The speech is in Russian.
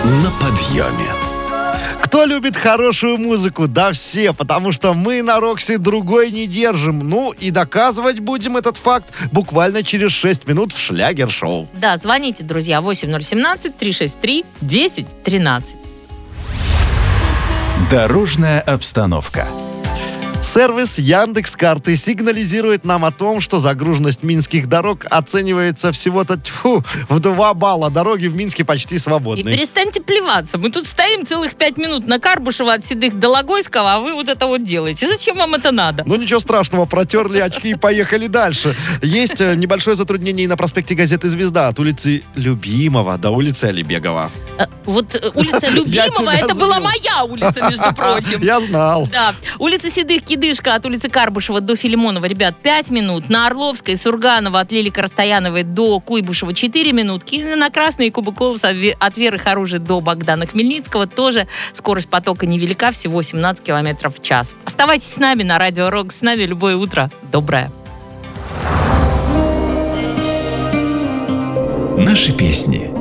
на подъеме. Кто любит хорошую музыку? Да все, потому что мы на Рокси другой не держим. Ну и доказывать будем этот факт буквально через 6 минут в шлягер-шоу. Да, звоните, друзья, 8017-363-1013. Дорожная обстановка. Сервис Яндекс.Карты сигнализирует нам о том, что загруженность минских дорог оценивается всего-то в 2 балла. Дороги в Минске почти И свободны. перестаньте плеваться. Мы тут стоим целых 5 минут на Карбышева от Седых до Логойского, а вы вот это вот делаете. Зачем вам это надо? Ну ничего страшного, протерли очки и поехали дальше. Есть небольшое затруднение и на проспекте газеты «Звезда» от улицы Любимого до улицы Алибегова. Вот улица Любимого, это была моя улица, между прочим. Я знал. Да. Улица Седых Кидышка от улицы Карбышева до Филимонова, ребят, 5 минут. На Орловской, Сурганова от Лилика Расстояновой до Куйбышева 4 минутки. И на Красной Кубоколос от Веры Харужи до Богдана Хмельницкого тоже скорость потока невелика, всего 17 км в час. Оставайтесь с нами на Радио Рок. С нами любое утро доброе. Наши песни.